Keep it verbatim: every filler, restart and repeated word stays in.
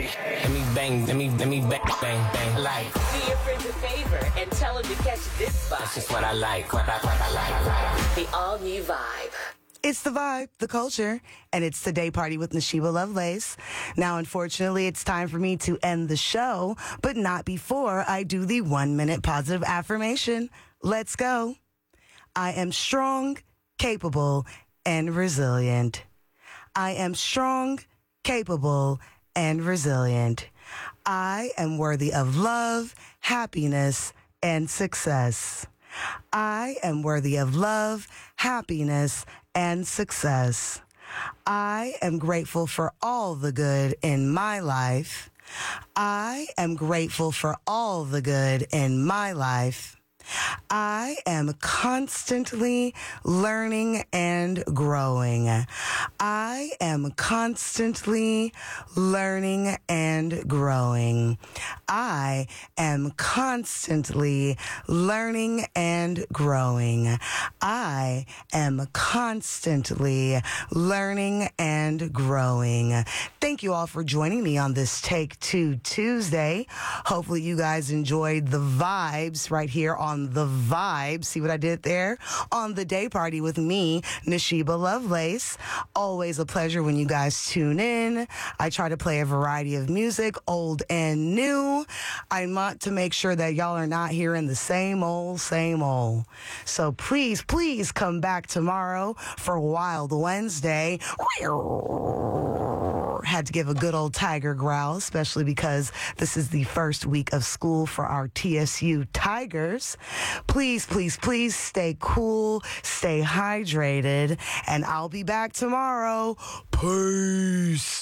Let me bang, let me, let me bang, bang, bang. Like, do your friends a favor and tell them to catch this vibe. That's just what I like, what I, what I like, what I like. The all-new Vibe. It's the vibe, the culture, and it's the day party with Nashiba Lovelace. Now, unfortunately, it's time for me to end the show, but not before I do the one-minute positive affirmation. Let's go. I am strong, capable, and resilient. I am strong, capable, and resilient. I am worthy of love, happiness, and success. I am worthy of love, happiness, and success. I am grateful for all the good in my life. I am grateful for all the good in my life. I am constantly learning and growing. I am constantly learning and growing. I am constantly learning and growing. I am constantly learning and growing. Thank you all for joining me on this Take Two Tuesday. Hopefully you guys enjoyed the vibes right here on The Vibe. See what I did there? On the day party with me, Nashiba Lovelace. Always a pleasure when you guys tune in. I try to play a variety of music, old and new. I want to make sure that y'all are not hearing the same old, same old. So please, please come back tomorrow for Wild Wednesday. Had to give a good old tiger growl, especially because this is the first week of school for our T S U Tigers. Please, please, please stay cool, stay hydrated, and I'll be back tomorrow. Peace.